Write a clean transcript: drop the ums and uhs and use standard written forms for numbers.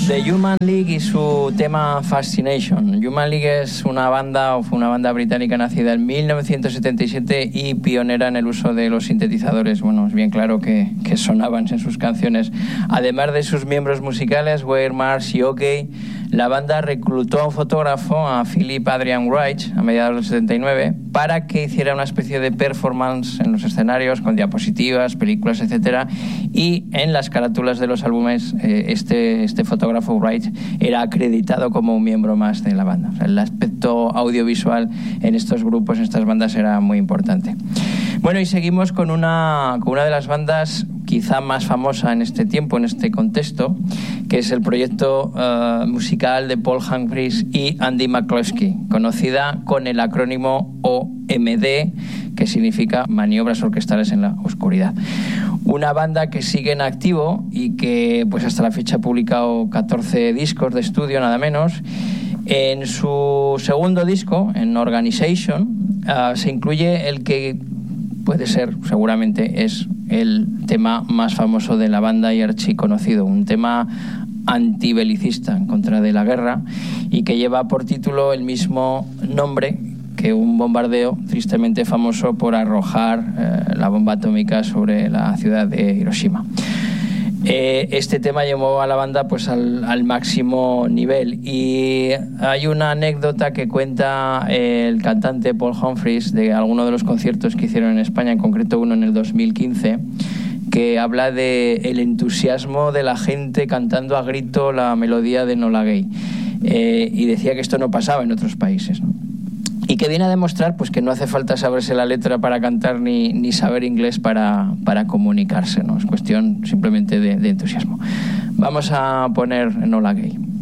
The Human League y su tema Fascination. Human League es una banda británica nacida en 1977 y pionera en el uso de los sintetizadores. Bueno, es bien claro que sonaban en sus canciones. Además de sus miembros musicales, Ware, Marsh y Ockey, la banda reclutó a un fotógrafo, a Philip Adrian Wright, a mediados del 79, para que hiciera una especie de performance en los escenarios con diapositivas, películas, etc. Y en las carátulas de los álbumes, este fotógrafo Wright era acreditado como un miembro más de la banda. O sea, el aspecto audiovisual en estos grupos, en estas bandas, era muy importante. Bueno, y seguimos con una de las bandas quizá más famosa en este tiempo, en este contexto, que es el proyecto musical de Paul Humphries y Andy McCloskey, conocida con el acrónimo OMD, que significa Maniobras Orquestales en la Oscuridad. Una banda que sigue en activo y que pues hasta la fecha ha publicado 14 discos de estudio, nada menos. En su segundo disco, en Organization, se incluye el que puede ser, seguramente es el tema más famoso de la banda y archiconocido, un tema antibelicista en contra de la guerra y que lleva por título el mismo nombre que un bombardeo tristemente famoso por arrojar la bomba atómica sobre la ciudad de Hiroshima. Este tema llevó a la banda pues al máximo nivel, y hay una anécdota que cuenta el cantante Paul Humphries de alguno de los conciertos que hicieron en España, en concreto uno en el 2015, que habla de el entusiasmo de la gente cantando a grito la melodía de Enola Gay, y decía que esto no pasaba en otros países, ¿no? Y que viene a demostrar pues que no hace falta saberse la letra para cantar ni saber inglés para comunicarse, ¿no? Es cuestión simplemente de entusiasmo. Vamos a poner Enola Gay.